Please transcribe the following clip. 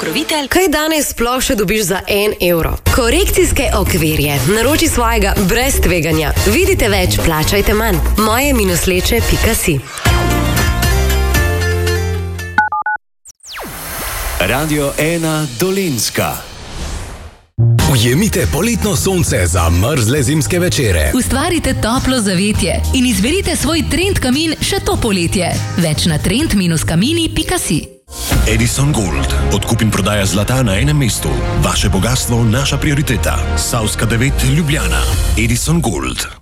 pokrovitelj. Kaj danes sploh še dobiš za 1 evro? Korekcijske okvirje. Naroči svojega brez tveganja. Vidite več, plačajte manj. moje-leče.si. Radio 1 Dolenjska. Ujemite poletno sonce za mrzle zimske večere. Ustvarite toplo zavetje in izberite svoj trend kamin še to poletje. Več na trend-kamini.si. Edison Gold. Odkup in prodaja zlata na enem mestu. Vaše bogatstvo, naša prioriteta. Savska 9, Ljubljana. Edison Gold.